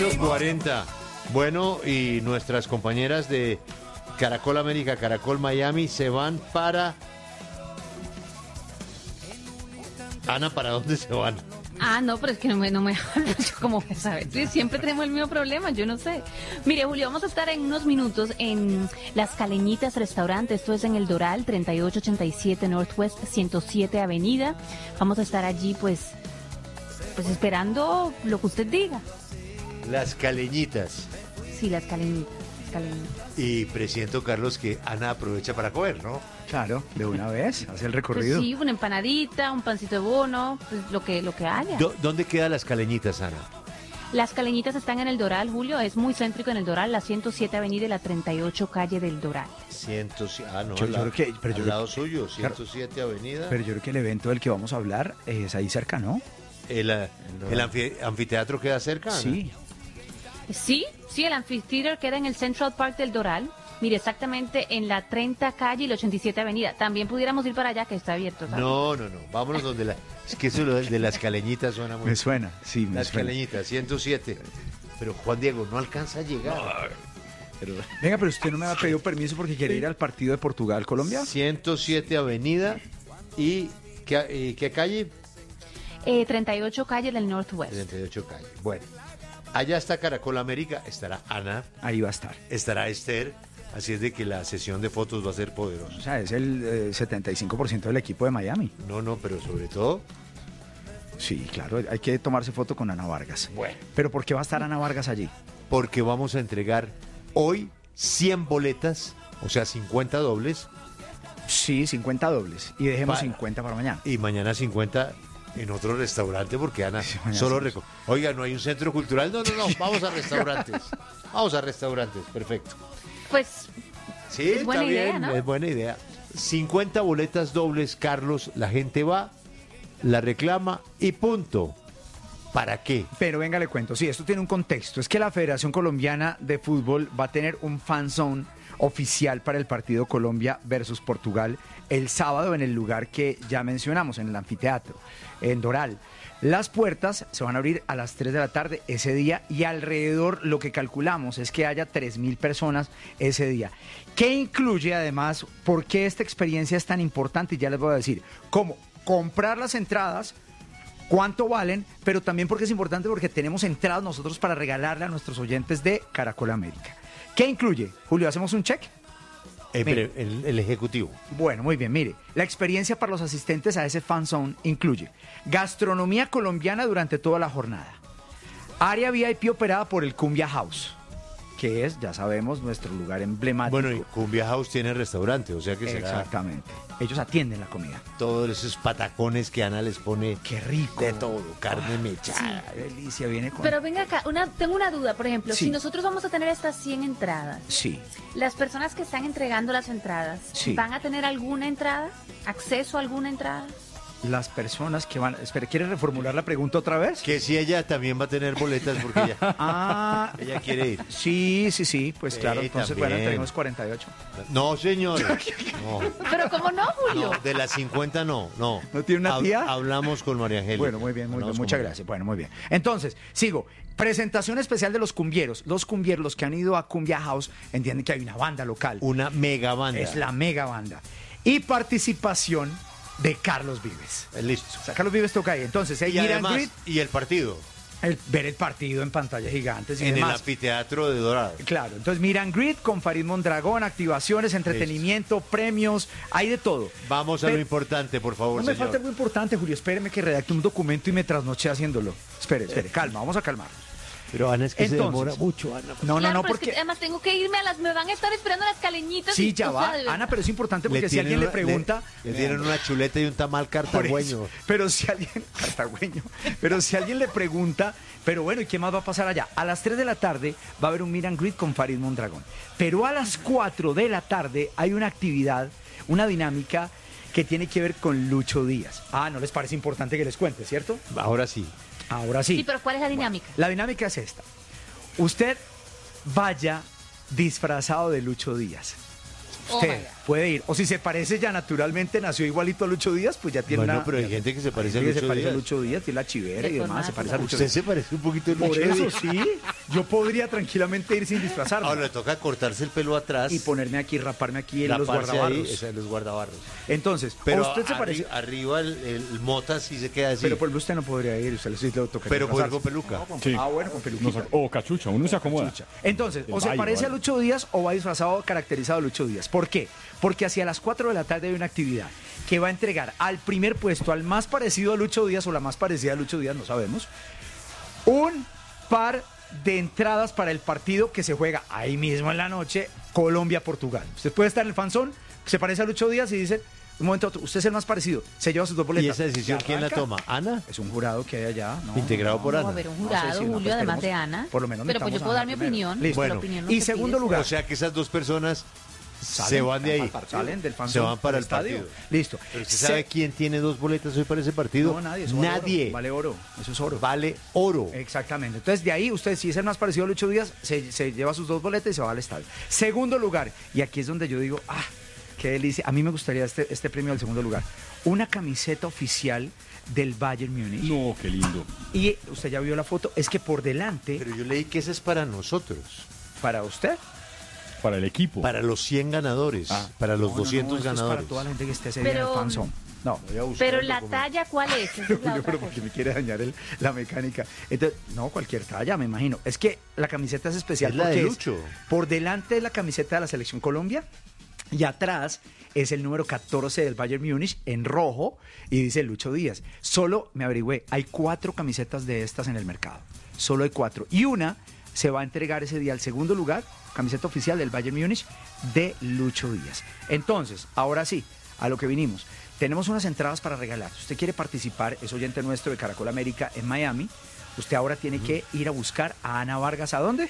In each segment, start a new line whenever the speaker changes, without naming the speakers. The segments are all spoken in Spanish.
8:40. Bueno, y nuestras compañeras de Caracol América, Caracol Miami se van para... Ana, ¿para dónde se van?
Ah, no, pero es que no me hablo, yo cómo voy a saber. Sí, siempre tenemos el mismo problema, yo no sé. Mire, Julio, vamos a estar en unos minutos en Las Caleñitas Restaurante, esto es en El Doral, 3887 Northwest 107 Avenida. Vamos a estar allí, pues esperando lo que usted diga.
Las Caleñitas.
Sí, Las Caleñitas.
Y presiento, Carlos, que Ana aprovecha para comer, ¿no?
Claro, de una vez, hace el
Pues
recorrido.
sí, una empanadita, un pancito de bono, pues lo que haya.
¿Dónde quedan Las Caleñitas, Ana?
Las Caleñitas están en El Doral, Julio, es muy céntrico en El Doral, la 107 Avenida y la 38 Calle del Doral.
107, no,
Yo creo que- pero
al
yo-
lado suyo, 107 Avenida.
Pero yo creo que el evento del que vamos a hablar es ahí cerca, ¿no?
¿El anfiteatro queda cerca, Ana?
Sí.
Sí, el anfiteatro queda en el Central Park del Doral. Mire, exactamente en la 30 Calle y la 87 Avenida. También pudiéramos ir para allá, que está abierto, ¿sabes?
No. Vámonos donde la... Es que eso de Las Caleñitas suena muy...
Me suena, sí, me
Las
suena.
Caleñitas, 107. Pero Juan Diego no alcanza a llegar. Pero...
Venga, pero usted no me ha pedido permiso porque quiere ir al partido de Portugal-Colombia.
107 Avenida y... ¿Qué calle?
38 Calle del Northwest.
38 Calle. Bueno, allá está Caracol América, estará Ana,
Ahí va a estar.
estará Esther, así es de que la sesión de fotos va a ser
O
poderosa.
sea, es el 75% del equipo de Miami.
No, pero sobre todo...
Sí, claro, hay que tomarse foto con Ana Vargas.
Bueno.
Pero ¿por qué va a estar Ana Vargas allí?
Porque vamos a entregar hoy 100 boletas, o sea, 50 dobles,
Sí, 50 dobles. Y dejemos
Para-
50 para mañana.
y mañana 50 en otro restaurante, porque Ana
Sí, mañana
solo...
hacemos.
Oiga, ¿no hay un centro cultural? No, vamos a restaurantes. Vamos a restaurantes, perfecto.
Pues
Sí,
Es buena
está
idea,
bien,
¿no?
es buena idea. 50 boletas dobles, Carlos, la gente va, la reclama y punto. ¿Para qué?
Pero venga, le cuento. Sí, esto tiene un contexto. Es que la Federación Colombiana de Fútbol va a tener un fan zone oficial para el partido Colombia versus Portugal el sábado en el lugar que ya mencionamos, en el anfiteatro, en Doral. Las puertas se van a abrir a las 3 de la tarde ese día y alrededor lo que calculamos es que haya 3.000 personas ese día. ¿Qué incluye además? ¿Por qué esta experiencia es tan importante? Y ya les voy a decir cómo comprar las entradas, cuánto valen, pero también porque es importante porque tenemos entradas nosotros para regalarle a nuestros oyentes de Caracol América. ¿Qué incluye? Julio, ¿hacemos un check? Mire.
El ejecutivo.
Bueno, muy bien, mire, la experiencia para los asistentes a ese fan zone incluye gastronomía colombiana durante toda la jornada, área VIP operada por el Cumbia House, que es, ya sabemos, nuestro lugar emblemático.
Bueno, y Cumbia House tiene restaurante, o sea que será
Exactamente, ellos atienden la comida.
todos esos patacones que Ana les pone
Qué rico.
de todo, carne mechada.
Qué delicia, viene con...
Pero venga acá, tengo una duda, por ejemplo,
Sí.
si nosotros vamos a tener estas 100 entradas,
Sí.
las personas que están entregando las entradas,
Sí.
¿van a tener alguna entrada? ¿Acceso a alguna entrada?
Las personas que van... Espera, ¿quieres reformular la pregunta otra vez?
Que si ella también va a tener boletas porque ella,
Ah,
ella quiere ir.
sí, pues
Sí,
claro, entonces bueno,
también.
tenemos 48.
No, señor. No,
Pero ¿cómo no, Julio?
no, de las 50 no.
¿No tiene una tía?
Hablamos con María Angélica.
Bueno, muy bien,
Hablamos
muchas
con-
gracias. Bueno, muy bien. Entonces, sigo. Presentación especial de los cumbieros. Los cumbieros, los que han ido a Cumbia House, entienden que hay una banda local.
Una mega banda.
Es la mega banda. Y participación de Carlos Vives.
Listo.
O sea, Carlos Vives toca ahí. Entonces, hay
Y
meet and
además,
greet,
y el partido
ver el partido en pantallas gigantes y
en el
demás.
anfiteatro de Dorado.
Claro, entonces miran Grid con Farid Mondragón, activaciones, entretenimiento, premios, hay de todo.
Vamos a
Pero-
lo importante, por favor,
No me
señor.
falta algo importante, Julio, espéreme que redacte un documento y me trasnoche haciéndolo. Espere, calma, vamos a calmarnos.
Pero Ana, es que se
Entonces-
demora mucho, Ana.
No,
Claro,
no,
pero es que
porque...
además tengo que irme me van a estar esperando las caleñitas.
Sí,
y,
ya
o
va,
sea, de verdad.
Ana, pero es importante porque si
tienen
alguien le
una-
pregunta...
Le dieron una chuleta y un tamal
Por
cartagüeño.
eso, pero si alguien... Cartagüeño. Pero si alguien le pregunta... Pero bueno, ¿y qué más va a pasar allá? A las 3 de la tarde va a haber un meet and greet con Farid Mondragón. Pero a las 4 de la tarde hay una actividad, una dinámica que tiene que ver con Lucho Díaz. Ah, ¿no les parece importante que les cuente, cierto?
Ahora sí.
Ahora sí.
Sí, pero ¿cuál es la dinámica?
La dinámica es esta. Usted vaya disfrazado de Lucho Díaz.
Oh
Usted,
my God.
puede ir. O si se parece ya naturalmente, nació igualito a Lucho Díaz, pues ya tiene
Bueno,
una...
pero hay gente que se parece a
gente que
Lucho
se parece a
Díaz.
Lucho Díaz, tiene la chivera y
De
demás, se
formato.
parece a Lucho
Usted
Díaz.
se parece un poquito a
Por
Lucho
eso
Díaz.
sí, yo podría tranquilamente ir sin disfrazarme.
Ahora le toca cortarse el pelo atrás.
Y ponerme aquí, raparme aquí en los
raparse ahí,
guardabarros.
esa es los guardabarros.
Entonces,
Pero
¿a usted se parece?
arriba el mota sí se queda así.
Pero por usted no podría ir, usted sí le tocaría
Pero puede ir
disfrazarse.
con peluca.
Sí.
Ah, bueno, con peluquita.
O cachucha, uno se acomoda.
Entonces, o se
Vaya,
parece a
vaya.
Lucho Díaz o va disfrazado, caracterizado a Lucho Díaz. ¿Por qué? Porque hacia las 4 de la tarde hay una actividad que va a entregar al primer puesto, al más parecido a Lucho Díaz o la más parecida a Lucho Díaz, no sabemos, un par de entradas para el partido que se juega ahí mismo en la noche, Colombia-Portugal. Usted puede estar en el fanzón, se parece a Lucho Díaz y dice, un momento a otro, usted es el más parecido, se lleva sus dos boletas.
¿Y esa decisión
¿Y
quién la
arranca?
toma? ¿Ana?
Es un jurado que hay allá. No,
Integrado por
No,
Ana.
va a haber un
No sé
jurado,
si no,
Julio,
pues
además de
esperemos,
Ana.
por lo menos
Pero pues yo
metamos
puedo
a
dar mi
Ana primero.
opinión.
Listo.
La
Bueno,
opinión no
y
se
segundo
pide.
lugar.
O sea que esas dos personas se
Salen,
van de ahí.
Salen del fanzón,
Se van para el
estadio.
partido.
Listo.
¿Pero usted sabe quién tiene dos boletas hoy para ese partido?
No, nadie. Eso vale
Nadie.
oro, vale oro. Eso es oro.
Vale oro.
Exactamente. Entonces, de ahí, usted, si es el más parecido a Lucho Díaz, se lleva sus dos boletas y se va al estadio. Segundo lugar, y aquí es donde yo digo, qué delicia. A mí me gustaría este premio del segundo lugar. Una camiseta oficial del Bayern Múnich.
No, qué lindo.
Y usted ya vio la foto, es que por delante,
Pero yo leí que esa es para nosotros.
para usted,
Para el equipo.
Para los 100 ganadores. Para los
No,
200
eso es
ganadores.
para toda la gente que esté ese día en el
Pero-
fanzone. No.
Voy a buscar
Pero
el
la
documento.
talla, ¿cuál es? Esa es la
Julio,
otra
pero
cosa.
porque me quiere dañar la mecánica. Entonces, no, cualquier talla, me imagino. Es que la camiseta es especial
Es la
porque
de Lucho.
por delante de la camiseta de la Selección Colombia y atrás es el número 14 del Bayern Múnich en rojo y dice Lucho Díaz. Solo, me averigüé, hay 4 camisetas de estas en el mercado. Solo hay 4. Y una se va a entregar ese día al segundo lugar, camiseta oficial del Bayern Múnich de Lucho Díaz. Entonces, ahora sí, a lo que vinimos. Tenemos unas entradas para regalar. Si usted quiere participar, es oyente nuestro de Caracol América en Miami. Usted ahora tiene que ir a buscar a Ana Vargas. ¿A dónde?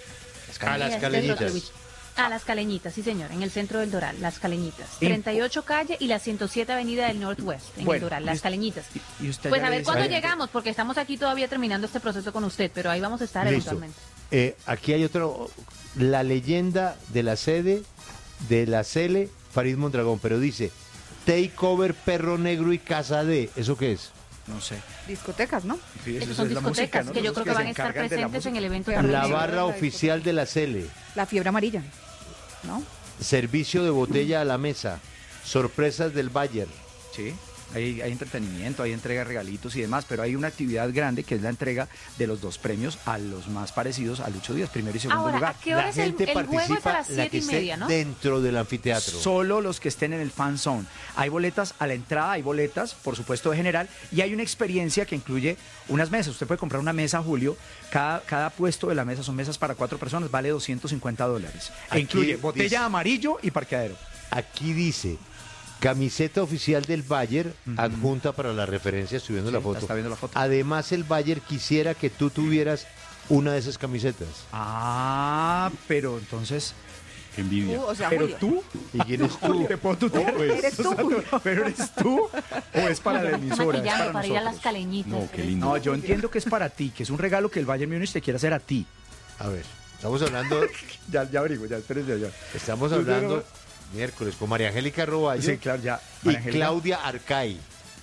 A las
Mira,
Caleñitas.
A las Caleñitas, sí señor, en el centro del Doral, las Caleñitas.
En-
38 calle y la 107 avenida del Northwest, en
Bueno,
el Doral, las Caleñitas.
Y usted
Pues
ya
a
le
ver
dice
cuándo
la gente,
llegamos, porque estamos aquí todavía terminando este proceso con usted, pero ahí vamos a estar
Listo.
eventualmente.
Aquí hay otro. La leyenda de la sede de la Cele, Farid Mondragón, pero dice Takeover, Perro Negro y Casa de. ¿Eso qué es?
No sé.
Discotecas, ¿no?
Sí, eso
Esas son
es la música,
discotecas
¿no?
que yo
Esos
creo que
se
van a estar
encargan de la
presentes en
música.
el evento.
Pero
La
sí,
barra
la
oficial de la Cele.
La fiebre amarilla, ¿no?
Servicio de botella a la mesa. Sorpresas del Bayern.
Sí, hay entretenimiento, hay entrega de regalitos y demás, pero hay una actividad grande que es la entrega de los 2 premios a los más parecidos a Lucho Díaz, primero y segundo
Ahora,
lugar.
¿a qué hora
La
es el
gente
juego? Es a
participa,
las
la que
7:30,
esté
¿no?
dentro del anfiteatro.
Solo los que estén en el fan zone. Hay boletas a la entrada, hay boletas, por supuesto, de general, y hay una experiencia que incluye unas mesas. Usted puede comprar una mesa, Julio. Cada puesto de la mesa son mesas para 4 personas, vale $250. E
Aquí
incluye botella
dice-
amarillo y parqueadero.
Aquí dice camiseta oficial del Bayern, adjunta para la referencia, estoy viendo
Sí,
la foto.
está viendo la foto.
Además, el Bayern quisiera que tú tuvieras una de esas camisetas.
Ah, pero entonces...
Qué envidia.
O sea,
¿Pero
Julio.
tú?
¿Y quién es tú?
¿Te puedo tutear?
Eres tú, Julio.
¿Pero eres tú? ¿O es para la
Me estoy
emisora? Es
maquillando para ir a las
nosotros.
Caleñitas.
No, qué lindo.
No, yo entiendo que es para ti, que es un regalo que el Bayern Múnich te quiere hacer a ti.
A ver, estamos hablando,
Ya abrigo, ya, espérense ya.
estamos hablando miércoles con María Angélica Roballo
Sí, claro, ya.
y
María Angélica.
Claudia Arcay.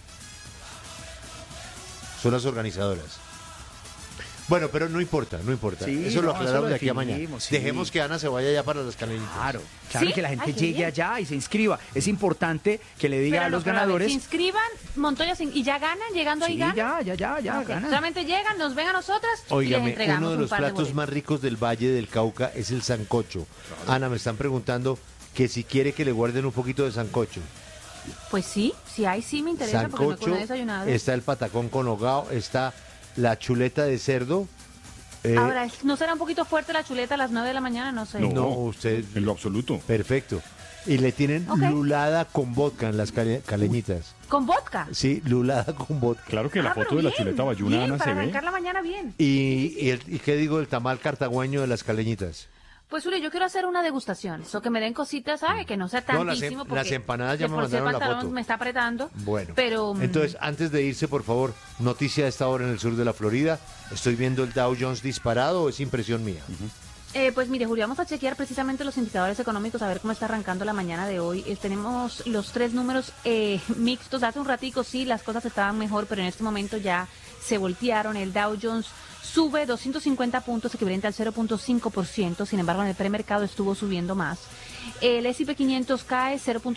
Son las organizadoras. Bueno, pero no importa, no importa.
Sí,
eso lo
no,
aclaramos
eso lo
de aquí a mañana.
definimos, sí.
Dejemos que Ana se vaya ya para las Caleñitas.
Claro, claro
¿Sí?
que la gente
Ay, qué
llegue
bien.
allá y se inscriba. Es importante que le diga
Pero
a
no,
los
pero a ver,
ganadores.
se inscriban, Montoya, y ya ganan, llegando ahí
Sí,
ganan.
ya,
Ok,
ganan.
solamente llegan, nos ven a nosotras y les
Óigame,
entregamos
uno de
un
los
par de
platos
boletos.
más ricos del Valle del Cauca es el sancocho. Ana, me están preguntando que si quiere que le guarden un poquito de sancocho.
Pues sí, si hay, sí me interesa porque
Sancocho,
no he desayunado.
está el patacón con hogao, está la chuleta de cerdo.
Ahora, ¿no será un poquito fuerte la chuleta a las 9 de la mañana? No sé.
No, usted,
En lo absoluto.
perfecto. Y le tienen
Ok.
lulada con vodka en las caleñitas.
¿Con vodka?
Sí, lulada con vodka.
Claro que la
pero
foto de la
bien,
chuleta bayuna,
bien,
Ana,
para
se ve.
arrancar la mañana bien.
¿Y qué digo del tamal cartagüeño de las caleñitas?
Pues, Julio, yo quiero hacer una degustación. So que me den cositas, ¿sabes? Que no sea
No, las
tantísimo.
em-
porque
las empanadas ya
de
me
por sí el
mandaron la
pantalón
foto.
me está apretando.
Bueno,
Pero,
entonces, antes de irse, por favor, noticia a esta hora en el sur de la Florida. Estoy viendo el Dow Jones disparado, ¿o es impresión mía?
Pues mire, Julio, vamos a chequear precisamente los indicadores económicos, a ver cómo está arrancando la mañana de hoy. Tenemos los tres números mixtos. Hace un ratico sí, las cosas estaban mejor, pero en este momento ya se voltearon. El Dow Jones sube 250 puntos, equivalente al 0.5%. Sin embargo, en el premercado estuvo subiendo más. El S&P 500 cae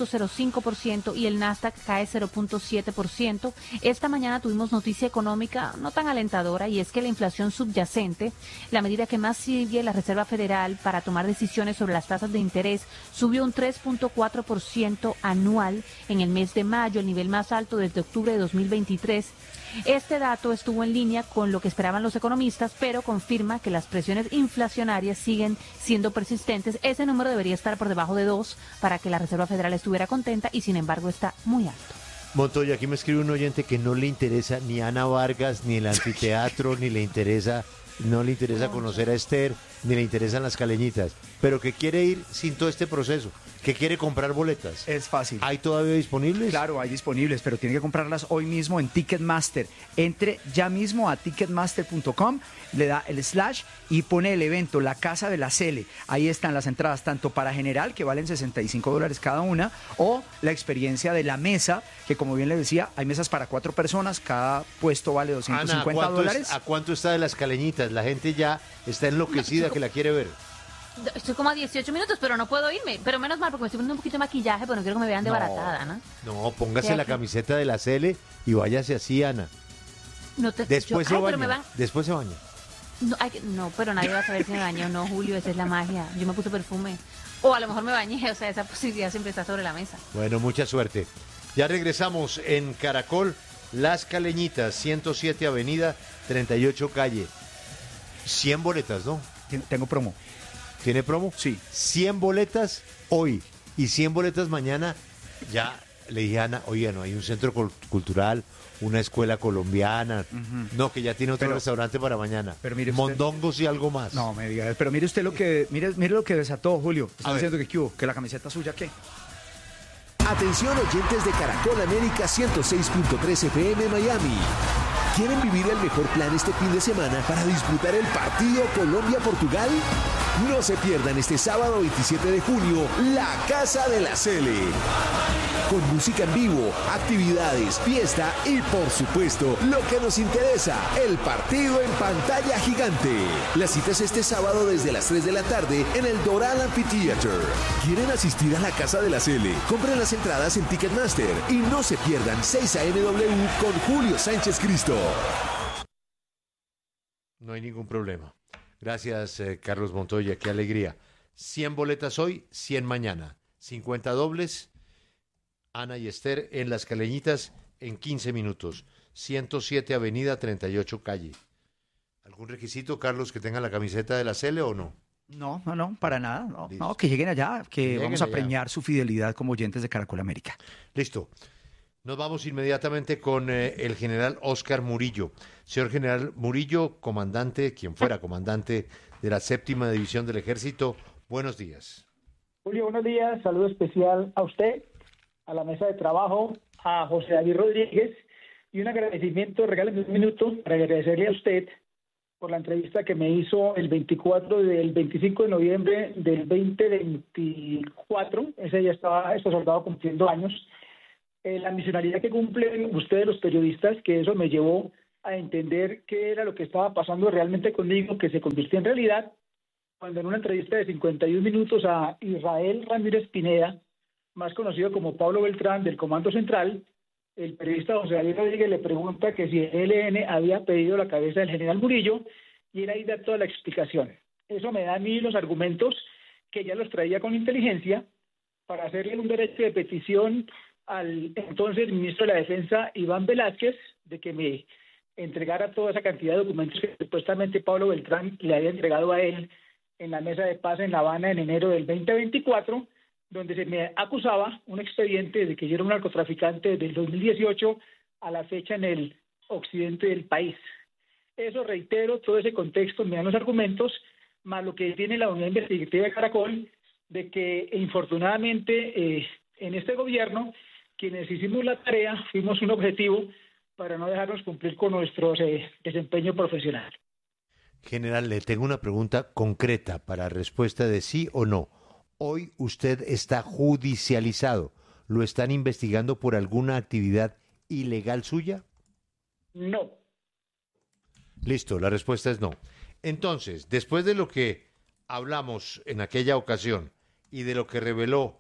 0.05% y el Nasdaq cae 0.7%. Esta mañana tuvimos noticia económica no tan alentadora, y es que la inflación subyacente, la medida que más sigue la Reserva Federal para tomar decisiones sobre las tasas de interés, subió un 3.4% anual en el mes de mayo, el nivel más alto desde octubre de 2023. Este dato estuvo en línea con lo que esperaban los economistas, pero confirma que las presiones inflacionarias siguen siendo persistentes. Ese número debería estar por debajo de 2 para que la Reserva Federal estuviera contenta, y sin embargo está muy alto.
Montoya, aquí me escribe un oyente que no le interesa ni Ana Vargas, ni el anfiteatro, ni le interesa, no le interesa conocer a Esther, ni le interesan las caleñitas, pero que quiere ir sin todo este proceso, que quiere comprar boletas.
Es fácil.
¿Hay todavía disponibles?
Claro, hay disponibles, pero tiene que comprarlas hoy mismo en Ticketmaster. Entre ya mismo a ticketmaster.com, le da el / y pone el evento La Casa de la Cele. Ahí están las entradas, tanto para general, que valen $65 cada una, o la experiencia de la mesa, que como bien le decía, hay mesas para 4 personas, cada puesto vale $250.
Ana, ¿a cuánto está de las caleñitas? La gente ya está enloquecida que la quiere ver.
Estoy como a 18 minutos, pero no puedo irme. Pero menos mal, porque me estoy poniendo un poquito de maquillaje, pero no quiero que me vean desbaratada, ¿no?
No, póngase la camiseta de la Cele y váyase así, Ana.
No te
Después
escucho.
se baña. Después se baña.
No, pero nadie va a saber si me bañé o no, Julio. Esa es la magia. Yo me puse perfume. O a lo mejor me bañé. O sea, esa posibilidad siempre está sobre la mesa.
Bueno, mucha suerte. Ya regresamos en Caracol, Las Caleñitas, 107 Avenida, 38 Calle. 100 boletas, ¿no?
Tengo promo.
¿Tiene promo?
Sí.
100 boletas hoy y 100 boletas mañana. Ya le dije a Ana, oye, no hay un centro cultural, una escuela colombiana. No, que ya tiene otro restaurante para mañana.
Pero mire usted,
mondongos y algo más.
No, me diga, pero mire usted lo que desató, Julio. Están diciendo que ¿qué hubo? Que la camiseta suya, ¿qué?
Atención, oyentes de Caracol América 106.3 FM Miami. ¿Quieren vivir el mejor plan este fin de semana para disfrutar el partido Colombia-Portugal? No se pierdan este sábado 27 de junio La Casa de la Cele. Con música en vivo, actividades, fiesta y por supuesto lo que nos interesa, el partido en pantalla gigante. La cita es este sábado desde las 3 de la tarde en el Doral Amphitheater. ¿Quieren asistir a La Casa de la Cele? Compren las entradas en Ticketmaster y no se pierdan 6am con Julio Sánchez Cristo.
No hay ningún problema. Gracias, Carlos Montoya, qué alegría. 100 boletas hoy, 100 mañana. 50 dobles, Ana y Esther en Las Caleñitas en 15 minutos. 107 Avenida, 38 Calle. ¿Algún requisito, Carlos, que tenga la camiseta de la Cele o no?
No, para nada. No, que lleguen allá, que vamos a premiar su fidelidad como oyentes de Caracol América.
Listo. Nos vamos inmediatamente con el general Óscar Murillo. Señor general Murillo, comandante, quien fuera comandante de la 7ª División del Ejército, buenos días.
Julio, buenos días. Saludo especial a usted, a la mesa de trabajo, a José David Rodríguez, y un agradecimiento, regáleme un minuto para agradecerle a usted por la entrevista que me hizo el 25 de noviembre del 2024. Ese día estaba este soldado cumpliendo años. La misionalidad que cumplen ustedes los periodistas, que eso me llevó a entender qué era lo que estaba pasando realmente conmigo, que se convirtió en realidad cuando en una entrevista de 51 minutos a Israel Ramírez Pineda, más conocido como Pablo Beltrán del Comando Central, el periodista José David Rodríguez le pregunta que si el ELN había pedido la cabeza del general Murillo, y él ahí da toda la explicación. Eso me da a mí los argumentos que ya los traía con inteligencia para hacerle un derecho de petición al entonces ministro de la Defensa, Iván Velázquez, de que me entregara toda esa cantidad de documentos que supuestamente Pablo Beltrán le había entregado a él en la mesa de paz en La Habana en enero del 2024, donde se me acusaba un expediente de que yo era un narcotraficante desde el 2018 a la fecha en el occidente del país. Eso, reitero, todo ese contexto me dan los argumentos, más lo que tiene la unidad investigativa de Caracol, de que infortunadamente en este gobierno, quienes hicimos la tarea, fuimos un objetivo para no dejarnos cumplir con nuestro desempeño profesional.
General, le tengo una pregunta concreta para respuesta de sí o no. Hoy usted está judicializado. ¿Lo están investigando por alguna actividad ilegal suya?
No.
Listo, la respuesta es no. Entonces, después de lo que hablamos en aquella ocasión y de lo que reveló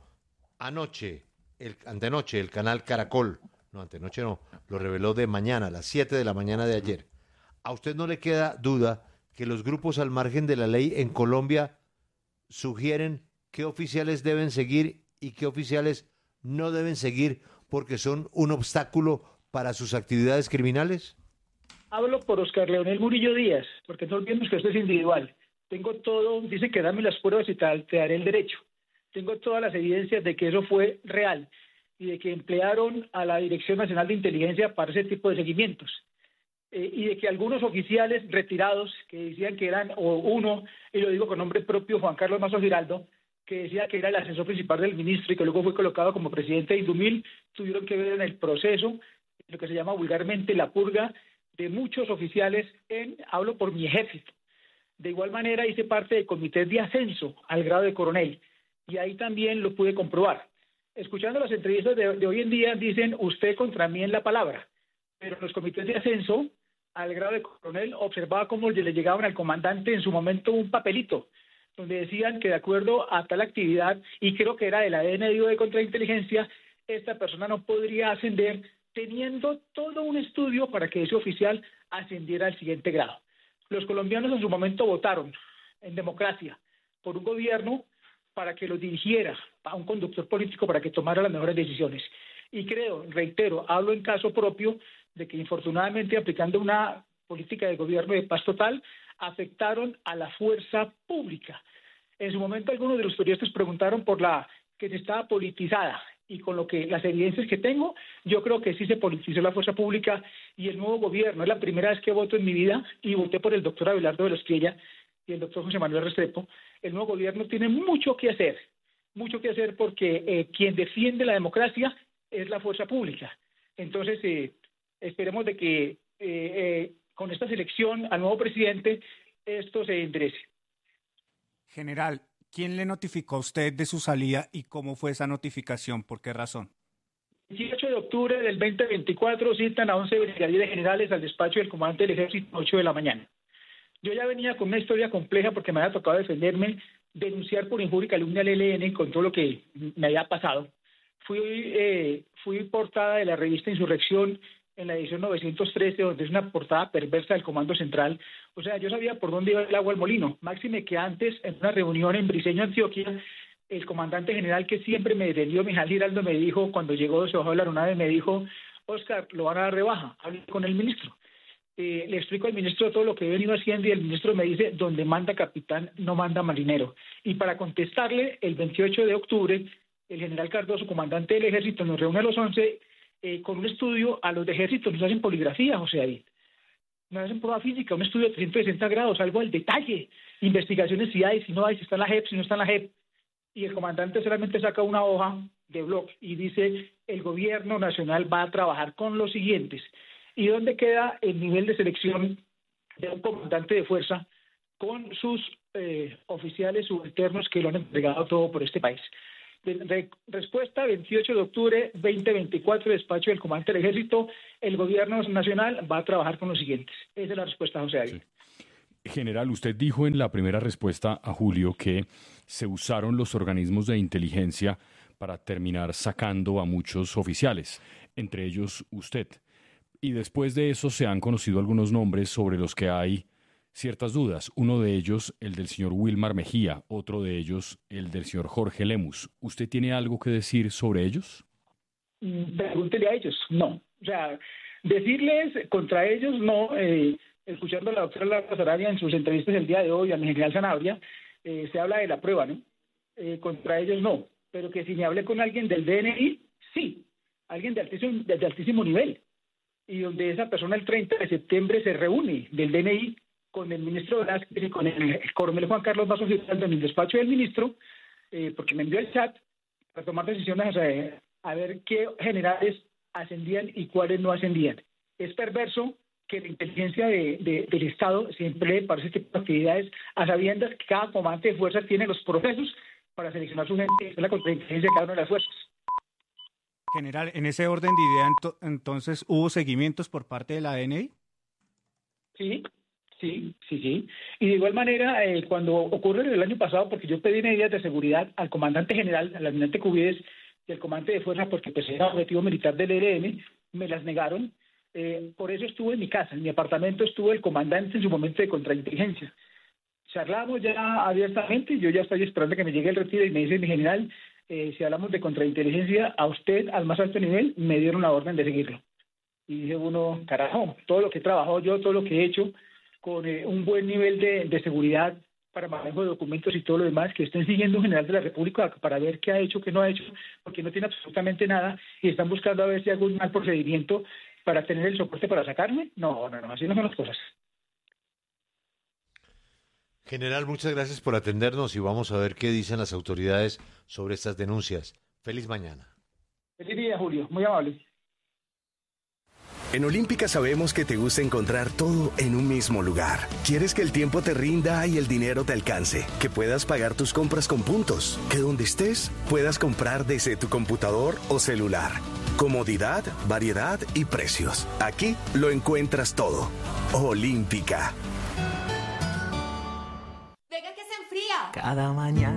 antenoche, el canal Caracol, no, antenoche no, lo reveló de mañana, a las 7 de la mañana de ayer, ¿a usted no le queda duda que los grupos al margen de la ley en Colombia sugieren qué oficiales deben seguir y qué oficiales no deben seguir porque son un obstáculo para sus actividades criminales?
Hablo por Oscar Leonel Murillo Díaz, porque no olvidemos que esto es individual. Tengo todo, dice que dame las pruebas y te daré el derecho. Tengo todas las evidencias de que eso fue real y de que emplearon a la Dirección Nacional de Inteligencia para ese tipo de seguimientos. Y de que algunos oficiales retirados que decían que eran, o uno, y lo digo con nombre propio, Juan Carlos Mazo Giraldo, que decía que era el asesor principal del ministro y que luego fue colocado como presidente de Indumil, tuvieron que ver en el proceso, lo que se llama vulgarmente la purga de muchos oficiales hablo por mi ejército. De igual manera hice parte del comité de ascenso al grado de coronel y ahí también lo pude comprobar. Escuchando las entrevistas de hoy en día dicen usted contra mí en la palabra, pero en los comités de ascenso al grado de coronel observaba cómo le llegaban al comandante en su momento un papelito donde decían que de acuerdo a tal actividad, y creo que era del ADN de contrainteligencia, esta persona no podría ascender teniendo todo un estudio para que ese oficial ascendiera al siguiente grado. Los colombianos en su momento votaron en democracia por un gobierno para que lo dirigiera, a un conductor político para que tomara las mejores decisiones. Y creo, reitero, hablo en caso propio de que infortunadamente aplicando una política de gobierno de paz total, afectaron a la fuerza pública. En su momento algunos de los periodistas preguntaron por la que se estaba politizada y con lo que las evidencias que tengo, yo creo que sí se politizó la fuerza pública y el nuevo gobierno. Es la primera vez que voto en mi vida y voté por el doctor Abelardo de la Espriella y el doctor José Manuel Restrepo. El nuevo gobierno tiene mucho que hacer porque quien defiende la democracia es la fuerza pública. Entonces, esperemos de que con esta selección al nuevo presidente esto se enderece.
General, ¿quién le notificó a usted de su salida y cómo fue esa notificación? ¿Por qué razón?
El 18 de octubre del 2024 citan a 11 brigadieres generales al despacho del comandante del ejército a 8 de la mañana. Yo ya venía con una historia compleja porque me había tocado defenderme, denunciar por injuria y calumnia al ELN con todo lo que me había pasado. Fui portada de la revista Insurrección en la edición 913, donde es una portada perversa del Comando Central. O sea, yo sabía por dónde iba el agua al molino. Máxime que antes, en una reunión en Briceño, Antioquia, el comandante general que siempre me defendió, Mijal Giraldo, me dijo, cuando llegó, se bajó de la aeronave, me dijo, Oscar, lo van a dar rebaja, hable con el ministro. Le explico al ministro todo lo que he venido haciendo y el ministro me dice, donde manda capitán, no manda marinero. Y para contestarle, el 28 de octubre, el general Cardoso, comandante del ejército, nos reúne a los 11 con un estudio. A los de ejército nos hacen poligrafía, José David. Nos hacen prueba física, un estudio de 360 grados, algo al detalle. Investigaciones si hay, si no hay, si está en la JEP, si no está en la JEP. Y el comandante solamente saca una hoja de blog y dice, el gobierno nacional va a trabajar con los siguientes. ¿Y dónde queda el nivel de selección de un comandante de fuerza con sus oficiales subalternos que lo han entregado todo por este país? Respuesta, 28 de octubre 2024, despacho del comandante del ejército, el gobierno nacional va a trabajar con los siguientes. Esa es la respuesta, José David.
Sí. General, usted dijo en la primera respuesta a Julio que se usaron los organismos de inteligencia para terminar sacando a muchos oficiales, entre ellos usted. Y después de eso se han conocido algunos nombres sobre los que hay ciertas dudas. Uno de ellos, el del señor Wilmar Mejía, otro de ellos, el del señor Jorge Lemus. ¿Usted tiene algo que decir sobre ellos?
Pregúntele a ellos, no. O sea, decirles contra ellos, no. Escuchando a la doctora Laura Sarabia en sus entrevistas el día de hoy, al general Sanabria, se habla de la prueba, ¿no? Contra ellos, no. Pero que si me hablé con alguien del DNI, sí. Alguien de altísimo nivel. Y donde esa persona el 30 de septiembre se reúne del DNI con el ministro Velázquez y con el coronel Juan Carlos Mazo Giraldo en el despacho del ministro, porque me envió el chat para tomar decisiones a ver qué generales ascendían y cuáles no ascendían. Es perverso que la inteligencia del Estado se emplee para ese tipo de actividades, a sabiendas que cada comandante de fuerzas tiene los procesos para seleccionar su gente, es la contrainteligencia de cada una de las fuerzas.
General, en ese orden de idea, entonces, ¿hubo seguimientos por parte de la DNI?
Sí. Y de igual manera, cuando ocurre el año pasado, porque yo pedí medidas de seguridad al comandante general, al almirante Cubides y al comandante de fuerzas, porque pues era objetivo militar del ELN, me las negaron. Por eso estuvo en mi casa, en mi apartamento estuvo el comandante en su momento de contrainteligencia. Charlamos ya abiertamente, yo ya estoy esperando que me llegue el retiro y me dice mi general, si hablamos de contrainteligencia, a usted al más alto nivel me dieron la orden de seguirlo. Y dice uno, carajo, todo lo que he trabajado yo, todo lo que he hecho, con un buen nivel de seguridad para manejo de documentos y todo lo demás, que estén siguiendo un general de la República para ver qué ha hecho, qué no ha hecho, porque no tiene absolutamente nada y están buscando a ver si hago un mal procedimiento para tener el soporte para sacarme. No, así no son las cosas.
General, muchas gracias por atendernos y vamos a ver qué dicen las autoridades sobre estas denuncias. Feliz mañana.
Feliz día, Julio. Muy amable.
En Olímpica sabemos que te gusta encontrar todo en un mismo lugar. Quieres que el tiempo te rinda y el dinero te alcance, que puedas pagar tus compras con puntos, que donde estés puedas comprar desde tu computador o celular. Comodidad, variedad y precios. Aquí lo encuentras todo. Olímpica.
Venga que se enfría.
Cada mañana.